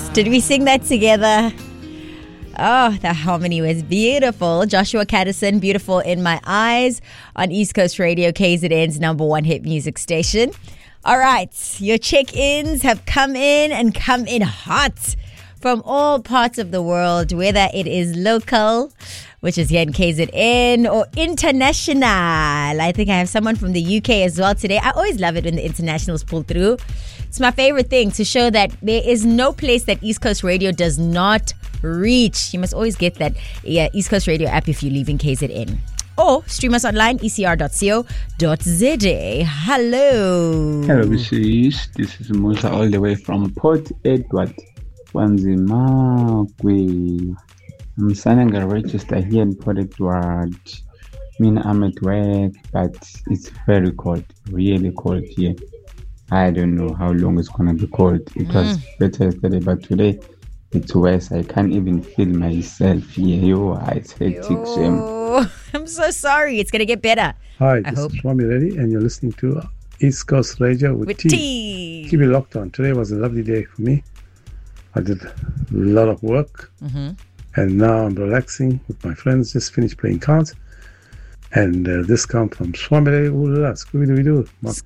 Did we sing that together? Oh, the harmony was beautiful. Joshua Caddison, Beautiful in My Eyes on East Coast Radio, KZN's number one hit music station. All right, your check-ins have come in hot from all parts of the world, whether it is local, which is here in KZN, or international. I think I have someone from the UK as well today. I always love it when the internationals pull through. It's my favorite thing to show that there is no place that East Coast Radio does not reach. You must always get that East Coast Radio app if you're leaving KZN. Or stream us online, ecr.co.za. Hello. Hello, Bishish. This is Musa all the way from Port Edward, Wanzimakwe. I'm signing a register here in Port Edward. I'm at work, but it's very cold, really cold here. I don't know how long it's going to be cold. It was better yesterday, but today it's worse. I can't even feel myself here. It's hectic. I'm so sorry. It's going to get better. Hi, this is Swami Reddy, and you're listening to East Coast Radio with T. Keep it locked on. Today was a lovely day for me. I did a lot of work, and now I'm relaxing with my friends. Just finished playing cards. And this comes from Swami Reddy. Scooby-Doo.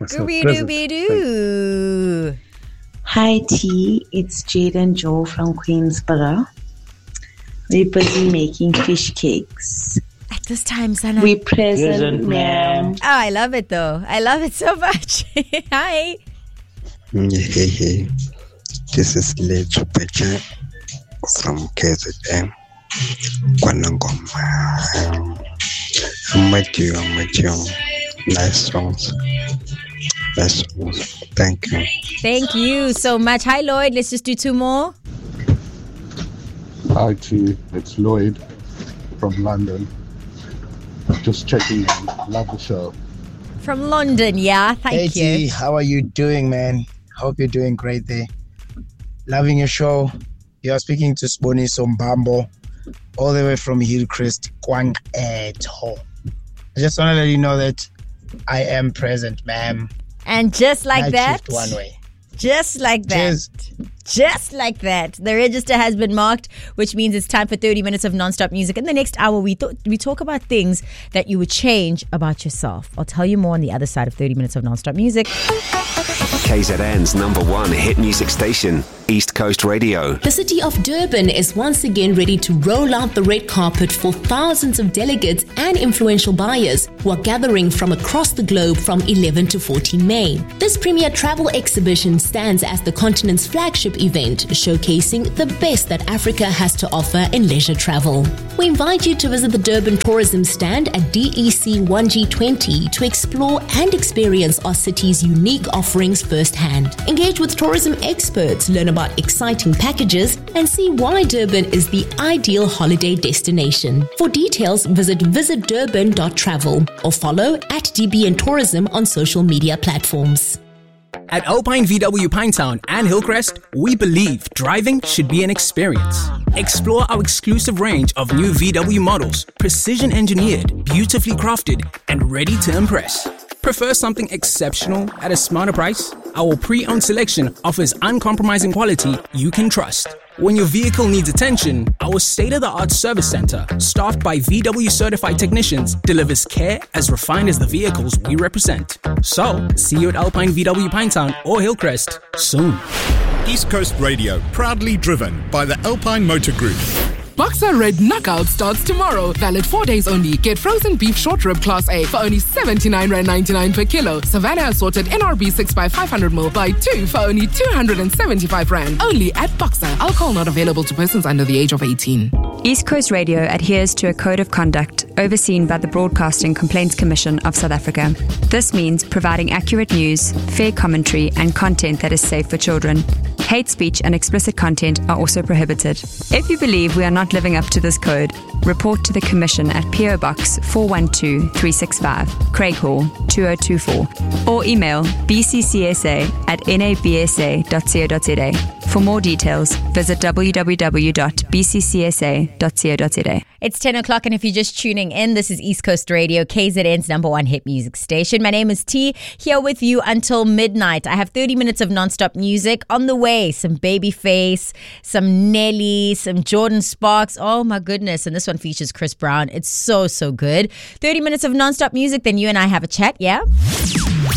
Scooby-Doo. Hi T, it's Jade and Joe from Queensborough. We're busy making fish cakes. At this time, Sana. We present, ma'am. Oh, I love it though. I love it so much. Hi. Hey. This is Lejo Pecha from KZN. I'm with you. Nice songs. Thank you. Thank you so much. Hi, Lloyd. Let's just do two more. Hi, T. It's Lloyd from London. Just checking in. Love the show. From London, yeah. Thank you. Hey, T. How are you doing, man? Hope you're doing great there. Loving your show. You're speaking to Sponi Sombambo, all the way from Hillcrest, Kwang Eto. I just want to let you know that I am present, ma'am. And just like Night that, shift one way. Just like that. Cheers. Just like that. The register has been marked, which means it's time for 30 minutes of non-stop music. In the next hour, we talk about things that you would change about yourself. I'll tell you more on the other side of 30 minutes of non-stop music. KZN's number one hit music station, East Coast Radio. The city of Durban is once again ready to roll out the red carpet for thousands of delegates and influential buyers who are gathering from across the globe from 11 to 14 May. This premier travel exhibition stands as the continent's flagship event, showcasing the best that Africa has to offer in leisure travel. We invite you to visit the Durban tourism stand at DEC 1G20 to explore and experience our city's unique offerings firsthand. Engage with tourism experts, learn about exciting packages, and see why Durban is the ideal holiday destination. For details, visit visitdurban.travel or follow @DBN Tourism on social media platforms. At Alpine VW Pinetown and Hillcrest, we believe driving should be an experience. Explore our exclusive range of new VW models, precision engineered, beautifully crafted, and ready to impress. Prefer something exceptional at a smarter price? Our pre-owned selection offers uncompromising quality you can trust. When your vehicle needs attention, our state-of-the-art service center, staffed by VW certified technicians, delivers care as refined as the vehicles we represent. So, see you at Alpine VW Pinetown or Hillcrest soon. East Coast Radio, proudly driven by the Alpine Motor Group. Boxer Red Knockout starts tomorrow. Valid 4 days only. Get frozen beef short rib class A for only R79.99 per kilo. Savannah assorted NRB 6x500ml buy 2 for only R275. Only at Boxer. Alcohol not available to persons under the age of 18. East Coast Radio adheres to a code of conduct overseen by the Broadcasting Complaints Commission of South Africa. This means providing accurate news, fair commentary, and content that is safe for children. Hate speech and explicit content are also prohibited. If you believe we are not living up to this code, report to the Commission at PO Box 412365, Craighall 2024, or email bccsa@nabsa.co.za. For more details, visit www.bccsa.co.za. It's 10 o'clock, and if you're just tuning in, this is East Coast Radio, KZN's number one hit music station. My name is T, here with you until midnight. I have 30 minutes of non-stop music on the way. Some Babyface, some Nelly, some Jordan Sparks. Oh my goodness. And this one features Chris Brown. It's so good. 30 minutes of non-stop music, then you and I have a chat, yeah?